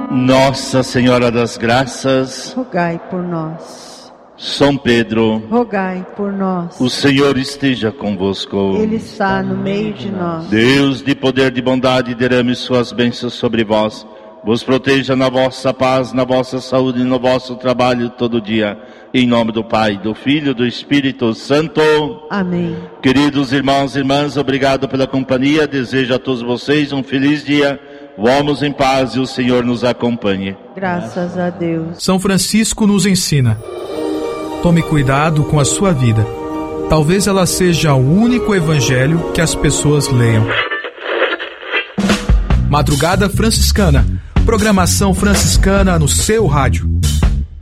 Nossa Senhora das Graças, rogai por nós. São Pedro, rogai por nós. O Senhor esteja convosco. Ele está no meio de nós. Deus de poder, de bondade, derrame suas bênçãos sobre vós. Vos proteja na vossa paz, na vossa saúde e no vosso trabalho todo dia. Em nome do Pai, do Filho e do Espírito Santo. Amém. Queridos irmãos e irmãs, obrigado pela companhia. Desejo a todos vocês um feliz dia. Vamos em paz e o Senhor nos acompanhe. Graças a Deus. São Francisco nos ensina: tome cuidado com a sua vida. Talvez ela seja o único evangelho que as pessoas leiam. Madrugada Franciscana. Programação franciscana no seu rádio.